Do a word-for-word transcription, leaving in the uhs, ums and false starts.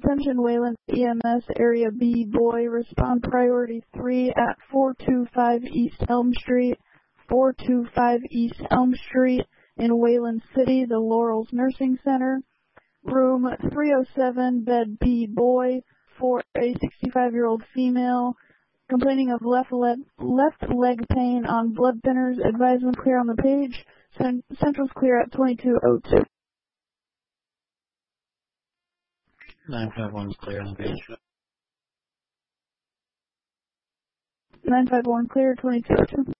Attention Wayland E M S Area B Boy, respond priority three at four two five East Elm Street, four two five East Elm Street in Wayland City, the Laurels Nursing Center, room three oh seven, bed B Boy, for a sixty-five-year-old female complaining of left leg, left leg pain on blood thinners. Advisement clear on the page. Cent- Central's clear at twenty-two oh two. nine five one is clear on the page. nine five one clear, twenty-two oh two.